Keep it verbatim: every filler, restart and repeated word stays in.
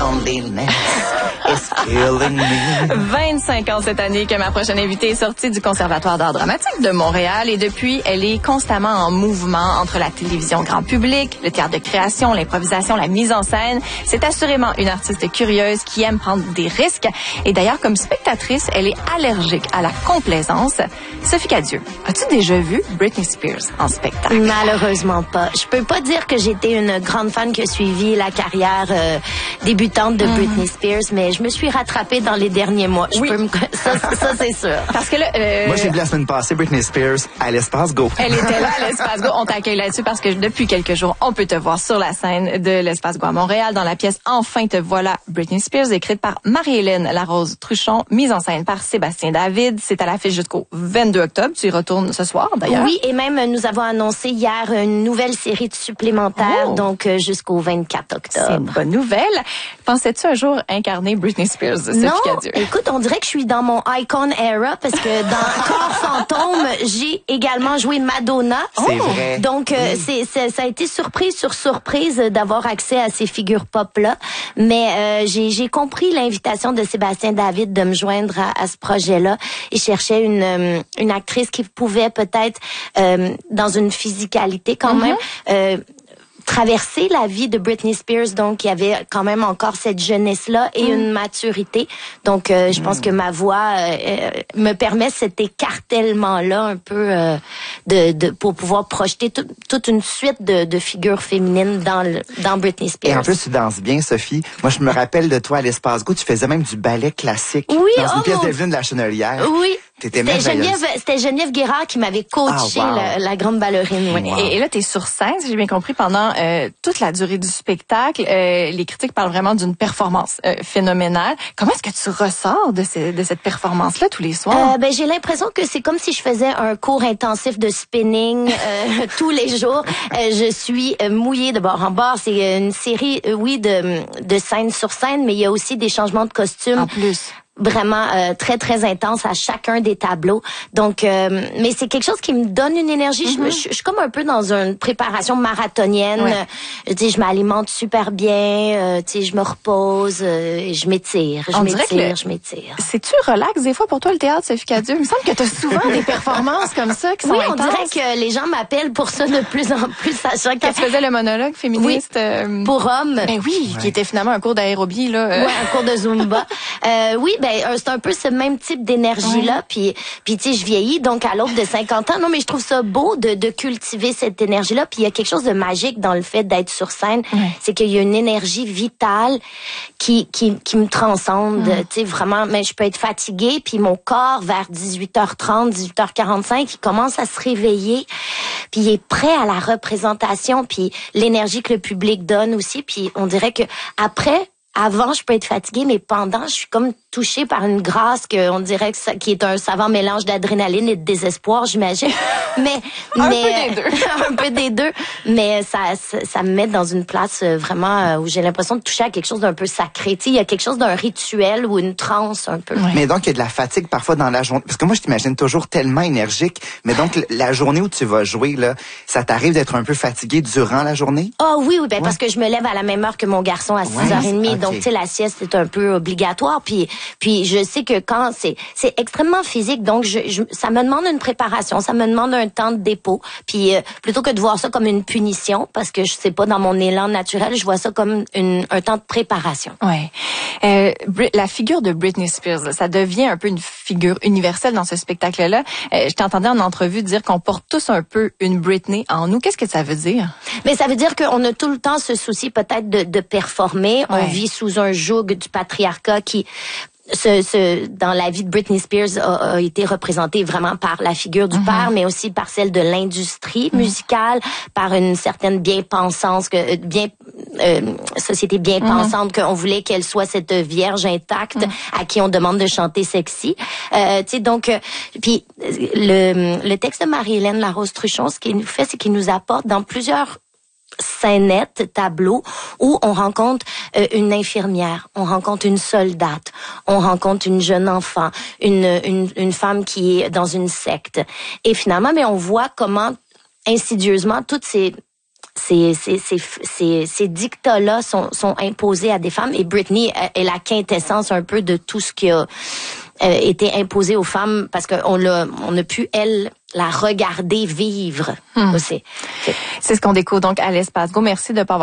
loneliness is killing me. vingt-cinq ans cette année que ma prochaine invitée est sortie du Conservatoire d'art dramatique de Montréal et depuis, elle est constamment en mouvement entre la télévision grand public, le théâtre de création, l'improvisation, la mise en scène. C'est assurément une artiste curieuse qui aime prendre des risques. Et d'ailleurs, comme spectatrice, elle est allergique à la complaisance. Sophie Cadieux, as-tu déjà vu Britney Spears en spectacle? Malheureusement pas. Je peux pas dire que j'étais une grande fan qui a suivi la carrière euh, débutante de mm. Britney Spears, mais je me suis rattrapée dans les derniers mois. Je oui. peux me... ça, ça c'est sûr. Parce que là, euh... moi j'ai vu la semaine passée Britney Spears à l'Espace Go. Elle était là à l'Espace Go. On t'accueille là-dessus parce que depuis quelques jours, on peut te voir sur la scène de l'Espace Go à Montréal dans la pièce Enfin te voilà, Britney Spears, écrite par Marie-Hélène Larose Truchon, mise en scène par Sébastien David. C'est à l'affiche jusqu'au vingt-deux octobre. Tu y retournes ce soir d'ailleurs. Oui, et même nous avons annoncé hier une nouvelle série de supplémentaires, oh. donc euh, jusqu'au vingt-quatre octobre. C'est une bonne nouvelle. Pensais-tu un jour incarner Britney Spears, Sophie Non, Cadieux? Écoute, on dirait que je suis dans mon icon era parce que dans Corps fantôme, j'ai également joué Madonna. C'est oh. vrai. Donc euh, oui. c'est, c'est ça a été surprise sur surprise d'avoir accès à ces figures pop là, mais euh, j'ai j'ai compris l'invitation de Sébastien David de me joindre à, à ce projet-là et cherchais une euh, une actrice qui pouvait peut-être euh, dans une physicalité quand mm-hmm. même euh, traverser la vie de Britney Spears, donc il y avait quand même encore cette jeunesse-là et mm. une maturité. Donc euh, je mm. pense que ma voix euh, me permet cet écartèlement-là un peu euh, de, de pour pouvoir projeter tout, toute une suite de, de figures féminines dans le, dans Britney Spears. Et en plus tu danses bien, Sophie. Moi je me rappelle de toi à l'Espace Go, tu faisais même du ballet classique oui, dans une oh, pièce d'Evelyne de la Chenelière. Oui. C'était Geneviève, c'était Geneviève Guérard qui m'avait coaché ah, wow. la, la grande ballerine. Oui. Wow. Et, et là, tu es sur scène, si j'ai bien compris, pendant euh, toute la durée du spectacle. Euh, les critiques parlent vraiment d'une performance euh, phénoménale. Comment est-ce que tu ressors de, ces, de cette performance-là tous les soirs? Euh, ben, j'ai l'impression que c'est comme si je faisais un cours intensif de spinning euh, tous les jours. Euh, je suis euh, mouillée de bord en bord. C'est une série, euh, oui, de, de scène sur scène, mais il y a aussi des changements de costumes. En plus. Vraiment euh, très très intense à chacun des tableaux. Donc euh, mais c'est quelque chose qui me donne une énergie. Mm-hmm. je, je, je suis comme un peu dans une préparation marathonienne. Ouais. Je dis je m'alimente super bien, euh, tu sais je me repose, euh, je m'étire, je on m'étire, le... je m'étire. C'est-tu relax des fois pour toi le théâtre, Sophie Cadieux? Il me semble que tu as souvent des performances comme ça qui sont oui, intenses. On dirait que les gens m'appellent pour ça de plus en plus, sachant que quand tu faisais le monologue féministe oui, euh... pour hommes. Ben oui, ouais. qui était finalement un cours d'aérobie là. Euh... Ouais, un cours de Zumba. euh, oui, ben c'est un peu ce même type d'énergie-là. Puis, puis tu sais, je vieillis, donc à l'aube de cinquante ans. Non, mais je trouve ça beau de, de cultiver cette énergie-là. Puis il y a quelque chose de magique dans le fait d'être sur scène. Ouais. C'est qu'il y a une énergie vitale qui qui, qui me transcende. Ouais. Tu sais, vraiment, mais je peux être fatiguée, puis mon corps, vers dix-huit heures trente, dix-huit heures quarante-cinq, il commence à se réveiller. Puis il est prêt à la représentation, puis l'énergie que le public donne aussi. Puis on dirait que après... Avant, je peux être fatiguée, mais pendant, je suis comme touchée par une grâce que on dirait que ça, qui est un savant mélange d'adrénaline et de désespoir, j'imagine. Mais, un mais peu des deux. un peu des deux. Mais ça, ça, ça me met dans une place vraiment où j'ai l'impression de toucher à quelque chose d'un peu sacré. Tu sais, il y a quelque chose d'un rituel ou une transe un peu. Ouais. Mais donc il y a de la fatigue parfois dans la journée, parce que moi je t'imagine toujours tellement énergique. Mais donc la journée où tu vas jouer là, ça t'arrive d'être un peu fatiguée durant la journée? Oh oui, oui, ben ouais. parce que je me lève à la même heure que mon garçon à six heures trente. Okay. Donc tu sais, la sieste c'est un peu obligatoire. Puis puis je sais que quand c'est c'est extrêmement physique, donc je, je ça me demande une préparation, ça me demande un temps de dépôt. Puis euh, plutôt que de voir ça comme une punition, parce que je sais pas dans mon élan naturel, je vois ça comme une, un temps de préparation. Ouais. Euh, la figure de Britney Spears, ça devient un peu une figure universelle dans ce spectacle-là. Euh, je t'entendais en entrevue dire qu'on porte tous un peu une Britney en nous. Qu'est-ce que ça veut dire? Mais ça veut dire qu'on a tout le temps ce souci peut-être de, de performer. Ouais. On vit sous un joug du patriarcat qui... Ce, ce, dans la vie de Britney Spears a, a été représenté vraiment par la figure du mm-hmm. père, mais aussi par celle de l'industrie mm-hmm. musicale, par une certaine bien-pensance, que bien euh, société bien-pensante, mm-hmm. qu'on voulait qu'elle soit cette vierge intacte mm-hmm. à qui on demande de chanter sexy. Euh, tu sais, donc, euh, puis le, le texte de Marie-Hélène Larose Truchon, ce qu'il nous fait, c'est qu'il nous apporte dans plusieurs scénettes, tableaux, où on rencontre euh, une infirmière, on rencontre une soldate, on rencontre une jeune enfant, une, une, une femme qui est dans une secte. Et finalement, mais on voit comment, insidieusement, toutes ces ces, ces, ces, ces, ces dictats-là sont, sont imposés à des femmes. Et Britney est la quintessence un peu de tout ce qui a euh, été imposé aux femmes, parce qu'on l'a, on a pu, elle, la regarder vivre. Hmm. aussi. C'est ce qu'on découvre donc à l'Espace Go. Merci de pas avoir